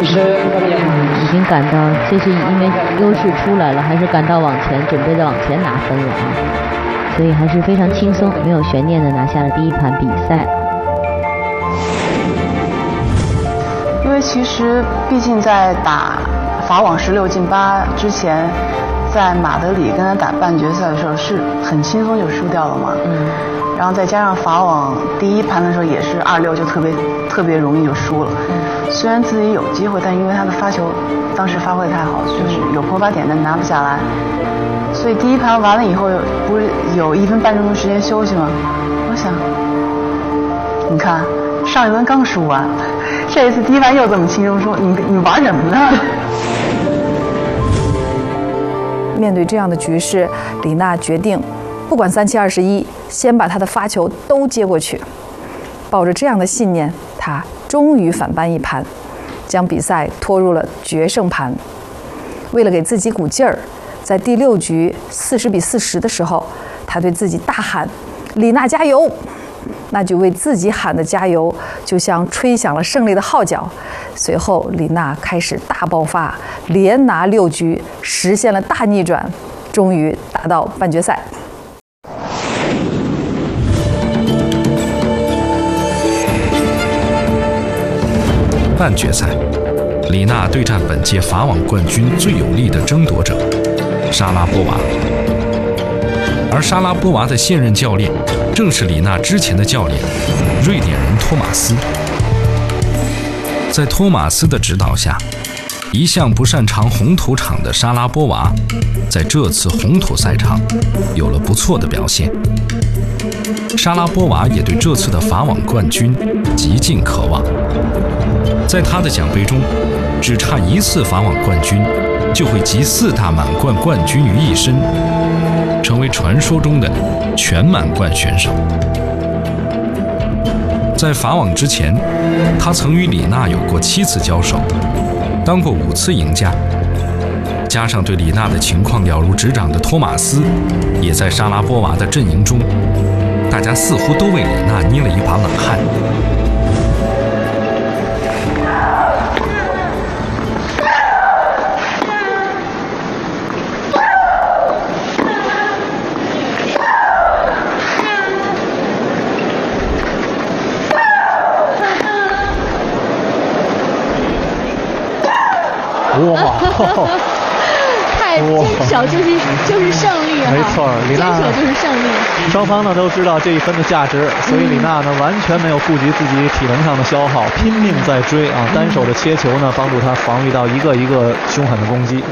已经赶到，这是因为优势出来了，还是赶到往前，准备再往前拿分了啊？所以还是非常轻松，没有悬念的拿下了第一盘比赛。 因为其实毕竟在打法网16进8之前，在马德里跟他打半决赛的时候是很轻松就输掉了嘛。然后再加上法网第一盘的时候也是2-6，就特别容易就输了。虽然自己有机会，但因为他的发球当时发挥太好，就是有破发点但拿不下来。所以第一盘完了以后，不是有1分半钟的时间休息吗？我想，你看上一轮刚输完，这一次第一盘又这么轻松输，你玩什么呢？ 面对这样的局势，李娜决定不管37-21，先把她的发球都接过去。抱着这样的信念，她终于反扳一盘，将比赛拖入了决胜盘。为了给自己鼓劲儿，在第6局40-40的时候，她对自己大喊：“李娜加油！”那句为自己喊的加油，就像吹响了胜利的号角。随后，李娜开始大爆发，连拿6局，实现了大逆转，终于打到半决赛。 半决赛，李娜对战本届法网冠军最有力的争夺者莎拉波娃，而莎拉波娃的现任教练正是李娜之前的教练瑞典人托马斯。在托马斯的指导下，一向不擅长红土场的莎拉波娃在这次红土赛场有了不错的表现。莎拉波娃也对这次的法网冠军极尽渴望。在她的奖杯中，只差1次法网冠军就会集4大满贯冠军于一身，成为传说中的全满贯选手。在法网之前，他曾与李娜有过7次交手，当过5次赢家。加上对李娜的情况了如指掌的托马斯，也在莎拉波娃的阵营中，大家似乎都为李娜捏了一把冷汗。 哇！ 太坚守就是胜利啊！ 没错，李娜坚守就是胜利。 双方呢都知道这一分的价值，所以李娜呢完全没有顾及自己体能上的消耗，拼命在追啊！单手的切球呢帮助她防御到一个一个凶狠的攻击。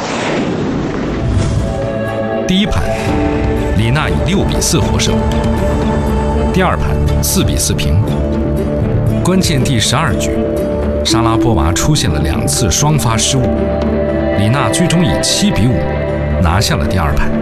第一盘，李娜以6-4获胜。第二盘4-4平。关键第12局。莎拉波娃出现了2次双发失误，李娜最终以7-5拿下了第二盘。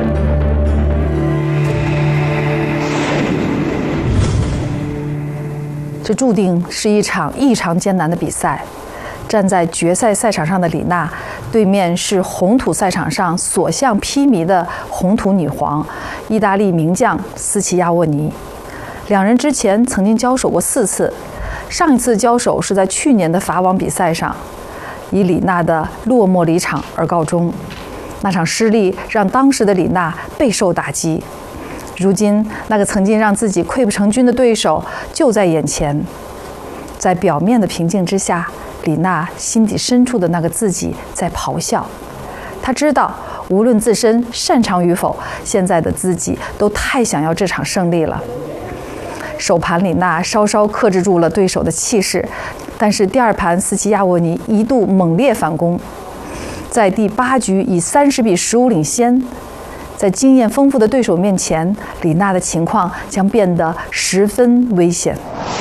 这注定是一场异常艰难的比赛。站在决赛赛场上的李娜，对面是红土赛场上所向披靡的红土女皇，意大利名将斯齐亚沃尼。两人之前曾经交手过4次。上一次交手是在去年的法网比赛上，以李娜的落寞离场而告终。那场失利让当时的李娜备受打击。如今，那个曾经让自己溃不成军的对手就在眼前。在表面的平静之下，李娜心底深处的那个自己在咆哮。她知道，无论自身擅长与否，现在的自己都太想要这场胜利了。首盘李娜稍稍克制住了对手的气势，但是第二盘斯齐亚沃尼一度猛烈反攻，在第8局以30-15领先。在经验丰富的对手面前，李娜的情况将变得十分危险。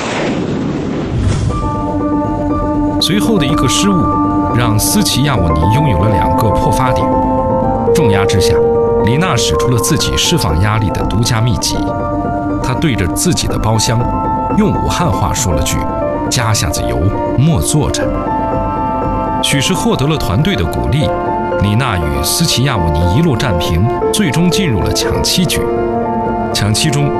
随后的一个失误，让斯齐亚沃尼拥有了2个破发点。重压之下，李娜使出了自己释放压力的独家秘籍。他对着自己的包厢，用武汉话说了句：“加下子油，莫坐着。”许是获得了团队的鼓励，李娜与斯齐亚沃尼一路战平，最终进入了抢七局。抢七中，